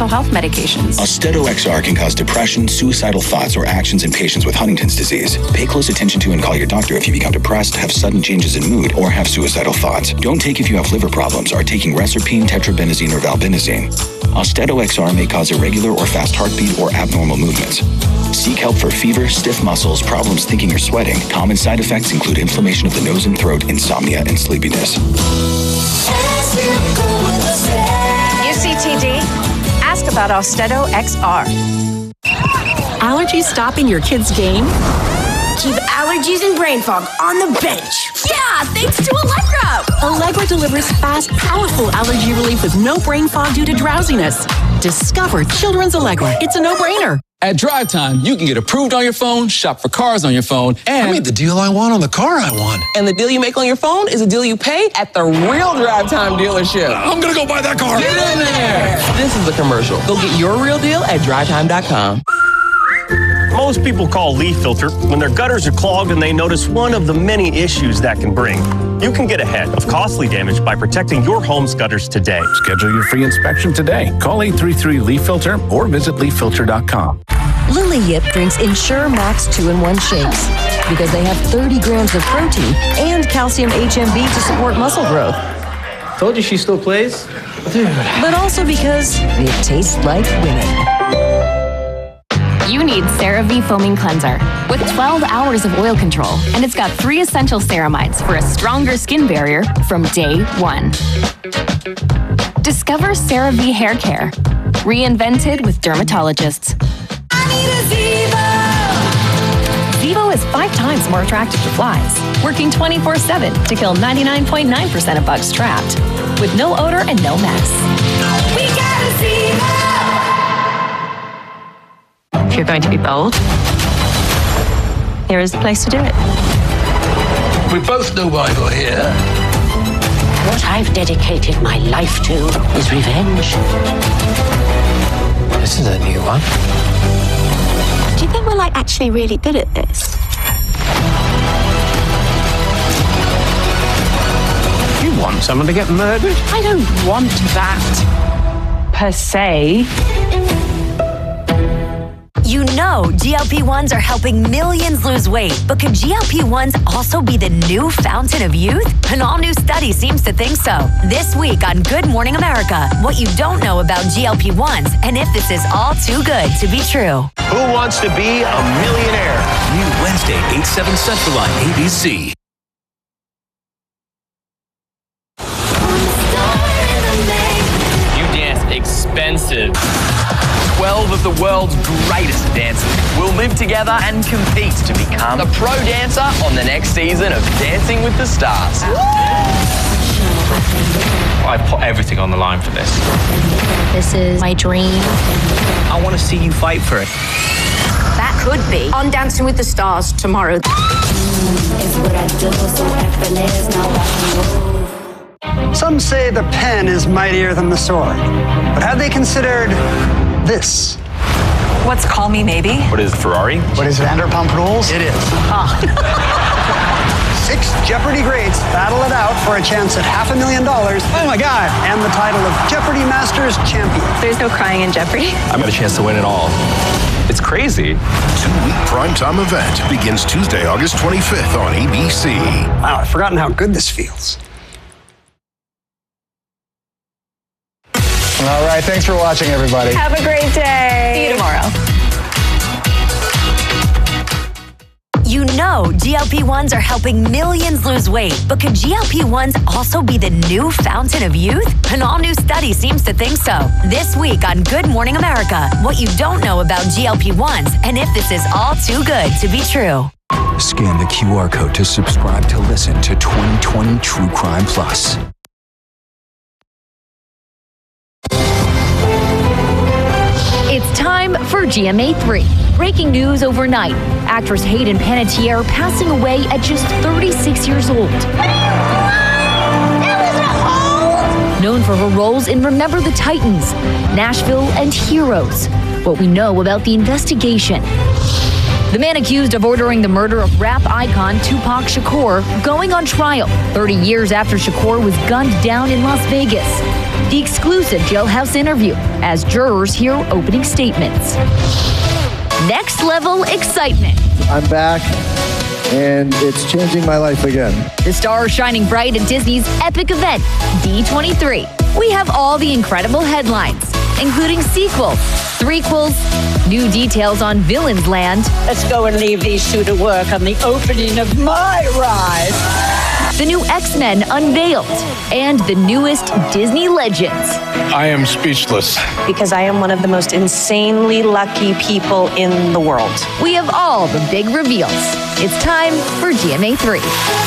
mental health medications. Austedo XR can cause depression, suicidal thoughts, or actions in patients with Huntington's disease. Pay close attention to and call your doctor if you become depressed, have sudden changes in mood, or have suicidal thoughts. Don't take if you have liver problems, are taking reserpine, tetrabenazine, or valbenazine. Austedo XR may cause irregular or fast heartbeat or abnormal movements. Seek help for fever, stiff muscles, problems thinking or sweating. Common side effects include inflammation of the nose and throat, insomnia, and sleepiness. UCTD? Ask about Austedo XR. Allergies stopping your kid's game? Keep allergies and brain fog on the bench. Yeah, thanks to Allegra. Allegra delivers fast, powerful allergy relief with no brain fog due to drowsiness. Discover Children's Allegra. It's a no-brainer. At Drive Time, you can get approved on your phone, shop for cars on your phone, and... I made the deal I want on the car I want. And the deal you make on your phone is a deal you pay at the real Drive Time dealership. I'm gonna go buy that car. Get in there. This is a commercial. Go get your real deal at drivetime.com. Most people call Leaf Filter when their gutters are clogged and they notice one of the many issues that can bring. You can get ahead of costly damage by protecting your home's gutters today. Schedule your free inspection today. Call 833-LEAF-FILTER or visit leaffilter.com. Lily Yip drinks Ensure Max 2-in-1 shakes because they have 30 grams of protein and calcium HMB to support muscle growth. Told you she still plays? Dude. But also because it tastes like winning. You need CeraVe Foaming Cleanser with 12 hours of oil control, and it's got 3 essential ceramides for a stronger skin barrier from day 1. Discover CeraVe Hair Care, reinvented with dermatologists. I need a Zevo! Zevo is 5 times more attractive to flies, working 24/7 to kill 99.9% of bugs trapped, with no odor and no mess. We got a Zevo! If you're going to be bold, here is the place to do it. We both know why you're here. What I've dedicated my life to is revenge. This is a new one. Do you think we're actually really good at this? You want someone to get murdered? I don't want that, per se. You know GLP-1s are helping millions lose weight, but could GLP-1s also be the new fountain of youth? An all-new study seems to think so. This week on Good Morning America, what you don't know about GLP-1s and if this is all too good to be true. Who wants to be a millionaire? New Wednesday, 8/7 Central on ABC. You dance expensive. 12 of the world's greatest dancers will live together and compete to become a pro dancer on the next season of Dancing with the Stars. I put everything on the line for this. This is my dream. I want to see you fight for it. That could be on Dancing with the Stars tomorrow. Some say the pen is mightier than the sword, but have they considered this? What's Call Me Maybe? What is Ferrari? What is Vanderpump Rules? It is. 6 Jeopardy greats battle it out for a chance at $500,000. Oh my God! And the title of Jeopardy Masters Champion. There's no crying in Jeopardy. I got a chance to win it all. It's crazy. 2-week primetime event begins Tuesday, August 25th on ABC. Wow, I've forgotten how good this feels. All right, thanks for watching, everybody. Have a great day. See you tomorrow. You know GLP-1s are helping millions lose weight, but could GLP-1s also be the new fountain of youth? An all-new study seems to think so. This week on Good Morning America, what you don't know about GLP-1s and if this is all too good to be true. Scan the QR code to subscribe to listen to 2020 True Crime Plus. It's time for GMA3. Breaking news overnight. Actress Hayden Panettiere passing away at just 36 years old. Known for her roles in Remember the Titans, Nashville, and Heroes. What we know about the investigation. The man accused of ordering the murder of rap icon Tupac Shakur going on trial 30 years after Shakur was gunned down in Las Vegas. the exclusive Jailhouse interview as jurors hear opening statements. Next level excitement. I'm back, and it's changing my life again. The stars shining bright at Disney's epic event, D23. We have all the incredible headlines, including sequels, threequels, new details on Villains Land. Let's go and leave these two to work on the opening of my ride. The new X-Men unveiled, and the newest Disney Legends. I am speechless. Because I am one of the most insanely lucky people in the world. We have all the big reveals. It's time for GMA3.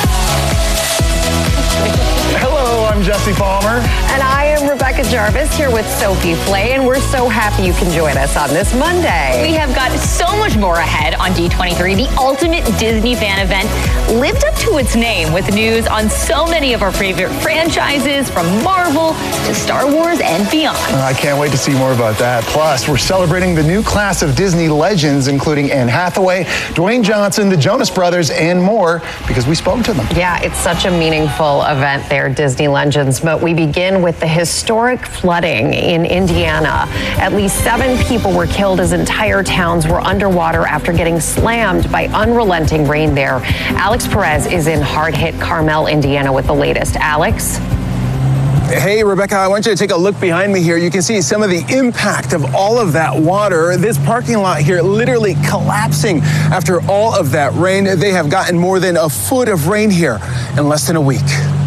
Hello, I'm Jesse Palmer. And I am Rebecca Jarvis here with Sophie Flay, and we're so happy you can join us on this Monday. We have got so much more ahead on D23, the ultimate Disney fan event, lived up to its name with news on so many of our favorite franchises, from Marvel to Star Wars and beyond. I can't wait to see more about that. Plus, we're celebrating the new class of Disney legends, including Anne Hathaway, Dwayne Johnson, the Jonas Brothers, and more, because we spoke to them. Yeah, it's such a meaningful event there, Disney Legends, but we begin with the historic flooding in Indiana. At least 7 people were killed as entire towns were underwater after getting slammed by unrelenting rain there. Alex Perez is in hard-hit Carmel, Indiana with the latest. Alex? Hey, Rebecca, I want you to take a look behind me here. You can see some of the impact of all of that water. This parking lot here literally collapsing after all of that rain. They have gotten more than a foot of rain here in less than a week.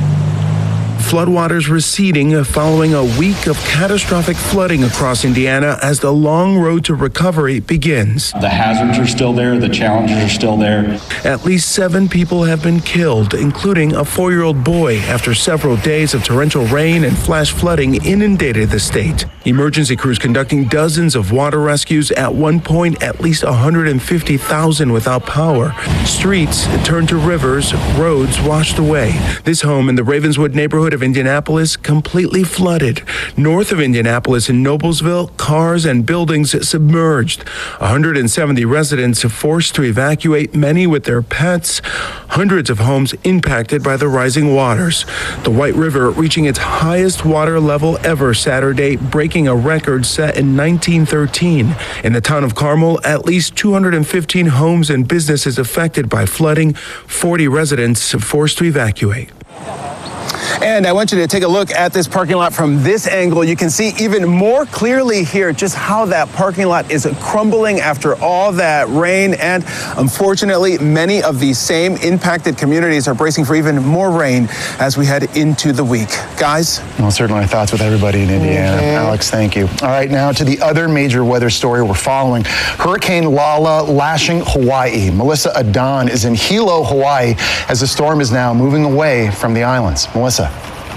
Floodwaters receding following a week of catastrophic flooding across Indiana as the long road to recovery begins. The hazards are still there. The challenges are still there. At least 7 people have been killed, including a 4-year-old boy, after several days of torrential rain and flash flooding inundated the state. Emergency crews conducting dozens of water rescues. At one point, at least 150,000 without power. Streets turned to rivers, roads washed away. This home in the Ravenswood neighborhood of Indianapolis completely flooded. North of Indianapolis in Noblesville, cars and buildings submerged. 170 residents forced to evacuate, many with their pets. Hundreds of homes impacted by the rising waters. The White River reaching its highest water level ever Saturday, breaking a record set in 1913. In the town of Carmel, at least 215 homes and businesses affected by flooding, 40 residents forced to evacuate. And I want you to take a look at this parking lot from this angle. You can see even more clearly here just how that parking lot is crumbling after all that rain. And unfortunately, many of these same impacted communities are bracing for even more rain as we head into the week. Guys? Well, certainly our thoughts with everybody in Indiana. Alex, thank you. All right, now to the other major weather story we're following. Hurricane Lala lashing Hawaii. Melissa Adan is in Hilo, Hawaii, as the storm is now moving away from the islands. Melissa.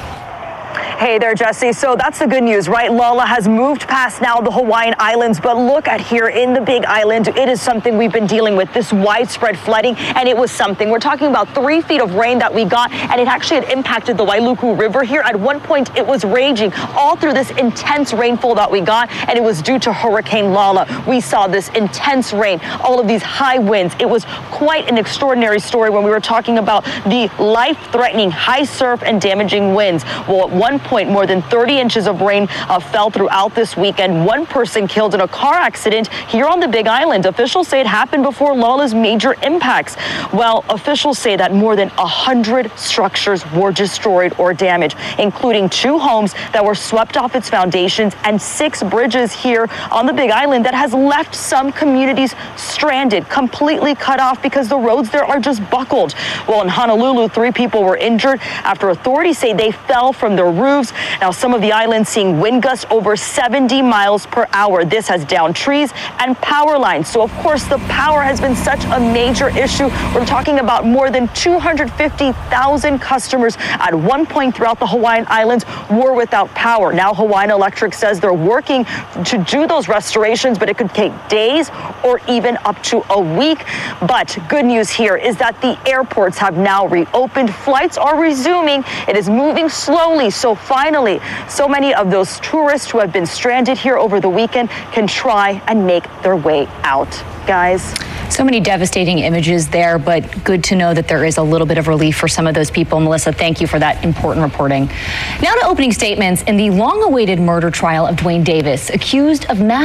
Hey there, Jesse. So that's the good news, right? Lala has moved past now the Hawaiian Islands, but look at here in the Big Island. It is something we've been dealing with, this widespread flooding, and it was something. We're talking about 3 feet of rain that we got, and it actually had impacted the Wailuku River here. At one point, it was raging all through this intense rainfall that we got, and it was due to Hurricane Lala. We saw this intense rain, all of these high winds. It was quite an extraordinary story when we were talking about the life-threatening high surf and damaging winds. Well, at one point, more than 30 inches of rain fell throughout this weekend. 1 person killed in a car accident here on the Big Island. Officials say it happened before Lala's major impacts. Well, officials say that more than 100 structures were destroyed or damaged, including 2 homes that were swept off its foundations and 6 bridges here on the Big Island that has left some communities stranded, completely cut off because the roads there are just buckled. Well, in Honolulu, 3 people were injured after authorities say they fell from their roofs. Now, some of the islands seeing wind gusts over 70 miles per hour. This has downed trees and power lines. So, of course, the power has been such a major issue. We're talking about more than 250,000 customers at one point throughout the Hawaiian Islands were without power. Now, Hawaiian Electric says they're working to do those restorations, but it could take days or even up to a week. But good news here is that the airports have now reopened. Flights are resuming. It is moving slowly. So finally, so many of those tourists who have been stranded here over the weekend can try and make their way out. Guys. So many devastating images there, but good to know that there is a little bit of relief for some of those people. Melissa, thank you for that important reporting. Now to opening statements in the long-awaited murder trial of Duane Davis, accused of mass